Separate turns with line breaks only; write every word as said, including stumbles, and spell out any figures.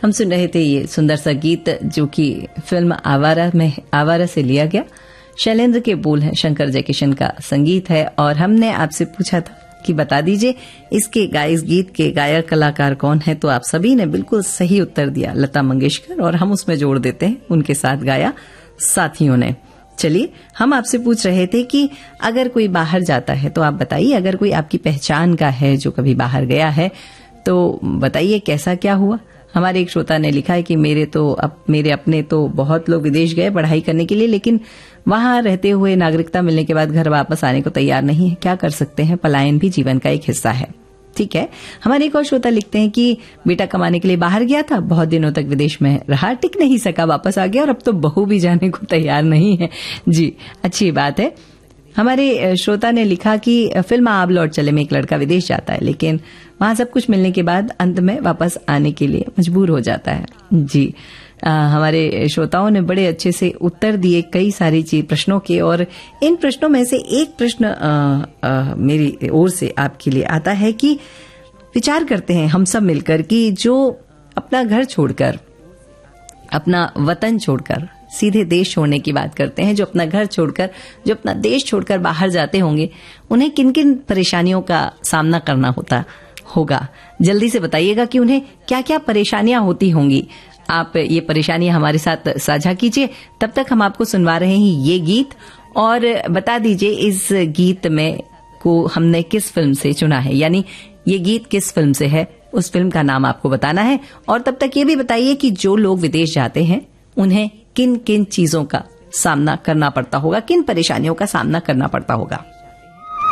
हम सुन रहे थे ये सुंदर सा गीत जो कि फिल्म आवारा में आवारा से लिया गया। शैलेंद्र के बोल हैं, शंकर जयकिशन का संगीत है। और हमने आपसे पूछा था कि बता दीजिए इसके गाय इस गीत के गायक कलाकार कौन है, तो आप सभी ने बिल्कुल सही उत्तर दिया, लता मंगेशकर। और हम उसमें जोड़ देते हैं उनके साथ गाया साथियों ने। चलिए, हम आपसे पूछ रहे थे कि अगर कोई बाहर जाता है तो आप बताइए, अगर कोई आपकी पहचान का है जो कभी बाहर गया है तो बताइए कैसा क्या हुआ। हमारे एक श्रोता ने लिखा है कि मेरे तो अप, मेरे अपने तो बहुत लोग विदेश गए पढ़ाई करने के लिए, लेकिन वहां रहते हुए नागरिकता मिलने के बाद घर वापस आने को तैयार नहीं है। क्या कर सकते हैं, पलायन भी जीवन का एक हिस्सा है। ठीक है। हमारे एक और श्रोता लिखते हैं कि बेटा कमाने के लिए बाहर गया था, बहुत दिनों तक विदेश में रहा, टिक नहीं सका, वापस आ गया और अब तो बहू भी जाने को तैयार नहीं है। जी, अच्छी बात है। हमारे श्रोता ने लिखा कि फिल्म आप लौट चले में एक लड़का विदेश जाता है, लेकिन वहां सब कुछ मिलने के बाद अंत में वापस आने के लिए मजबूर हो जाता है। जी, आ, हमारे श्रोताओं ने बड़े अच्छे से उत्तर दिए कई सारी चीज प्रश्नों के। और इन प्रश्नों में से एक प्रश्न आ, आ, मेरी ओर से आपके लिए आता है कि विचार करते हैं हम सब मिलकर कि जो अपना घर छोड़कर, अपना वतन छोड़कर सीधे देश छोड़ने की बात करते हैं, जो अपना घर छोड़कर, जो अपना देश छोड़कर बाहर जाते होंगे, उन्हें किन किन परेशानियों का सामना करना होता होगा। जल्दी से बताइएगा कि उन्हें क्या क्या परेशानियां होती होंगी। आप ये परेशानियां हमारे साथ साझा कीजिए। तब तक हम आपको सुनवा रहे हैं ये गीत, और बता दीजिए इस गीत में को हमने किस फिल्म से चुना है, यानी ये गीत किस फिल्म से है, उस फिल्म का नाम आपको बताना है। और तब तक ये भी बताइए कि जो लोग विदेश जाते हैं उन्हें किन किन चीजों का सामना करना पड़ता होगा, किन परेशानियों का सामना करना पड़ता होगा।